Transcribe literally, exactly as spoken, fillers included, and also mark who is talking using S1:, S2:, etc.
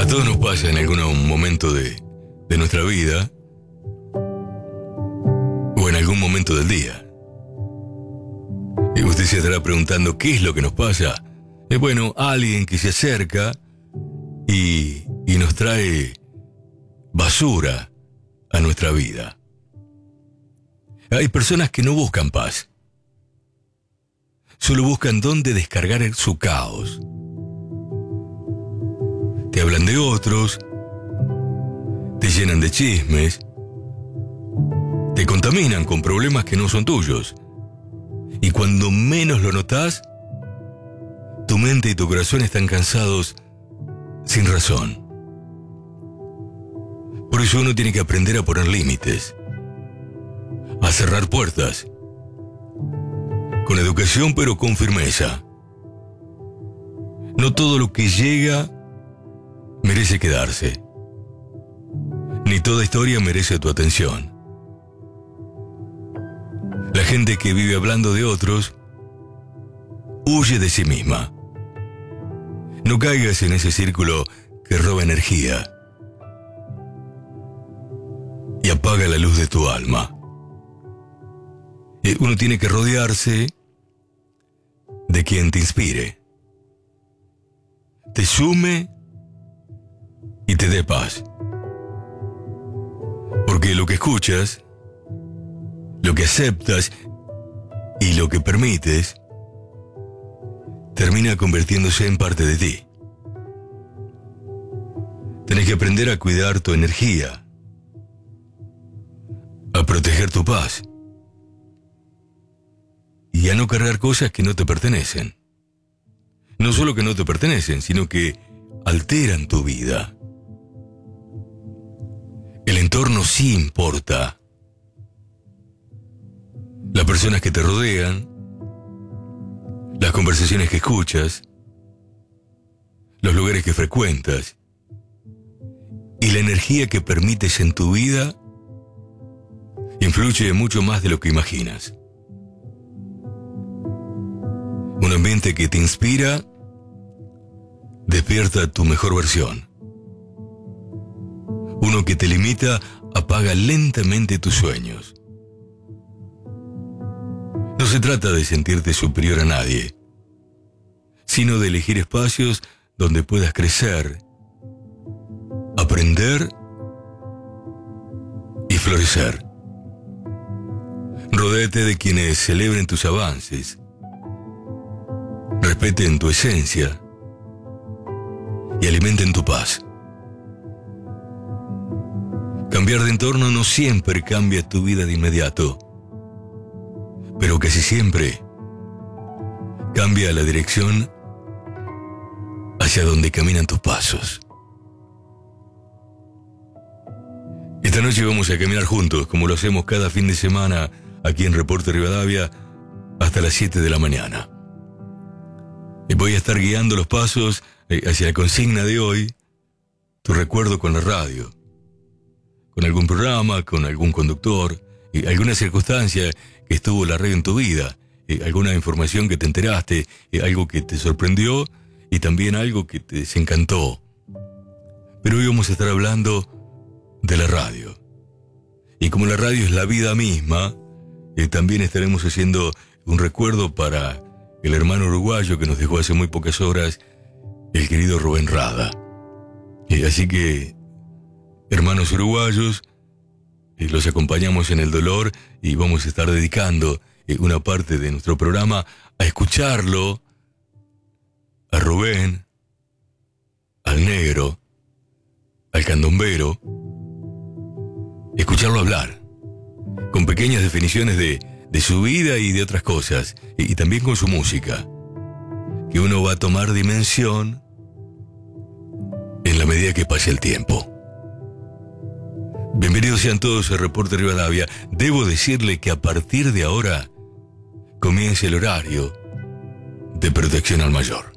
S1: A todos nos pasa en algún momento de, de nuestra vida o en algún momento del día. Y usted se estará preguntando qué es lo que nos pasa. Es bueno, alguien que se acerca y, y nos trae basura a nuestra vida. Hay personas que no buscan paz. Solo buscan dónde descargar su caos. Te hablan de otros, te llenan de chismes, te contaminan con problemas que no son tuyos. Y cuando menos lo notas, tu mente y tu corazón están cansados sin razón. Por eso uno tiene que aprender a poner límites, a cerrar puertas, con educación pero con firmeza. No todo lo que llega merece quedarse, ni toda historia merece tu atención. La gente que vive hablando de otros huye de sí misma. No caigas en ese círculo que roba energía y apaga la luz de tu alma. Uno tiene que rodearse de quien te inspire, te sume y te dé paz. Porque lo que escuchas, lo que aceptas y lo que permites termina convirtiéndose en parte de ti. Tenés que aprender a cuidar tu energía, a proteger tu paz y a no cargar cosas que no te pertenecen. No solo que no te pertenecen, sino que alteran tu vida. El entorno sí importa. Las personas que te rodean, las conversaciones que escuchas, los lugares que frecuentas y la energía que permites en tu vida influye mucho más de lo que imaginas. Un ambiente que te inspira despierta tu mejor versión. Uno que te limita apaga lentamente tus sueños. No se trata de sentirte superior a nadie, sino de elegir espacios donde puedas crecer, aprender y florecer. Rodéate de quienes celebren tus avances, respeten tu esencia y alimenten tu paz. Cambiar de entorno no siempre cambia tu vida de inmediato, pero casi siempre cambia la dirección hacia donde caminan tus pasos. Esta noche vamos a caminar juntos, como lo hacemos cada fin de semana aquí en Reporte Rivadavia, hasta las siete de la mañana. Y voy a estar guiando los pasos hacia la consigna de hoy, tu recuerdo con la radio, con algún programa, con algún conductor, y alguna circunstancia que estuvo la radio en tu vida, y alguna información que te enteraste, y algo que te sorprendió y también algo que te desencantó. Pero hoy vamos a estar hablando de la radio. Y como la radio es la vida misma, eh, también estaremos haciendo un recuerdo para el hermano uruguayo que nos dejó hace muy pocas horas, el querido Rubén Rada. Eh, así que, hermanos uruguayos, eh, los acompañamos en el dolor y vamos a estar dedicando eh, una parte de nuestro programa a escucharlo, a Rubén, al negro, al candombero, escucarlo hablar, con pequeñas definiciones de, de su vida y de otras cosas, y, y también con su música, que uno va a tomar dimensión en la medida que pase el tiempo. Bienvenidos sean todos a Reporte Rivadavia. Debo decirle que a partir de ahora comienza el horario de protección al mayor.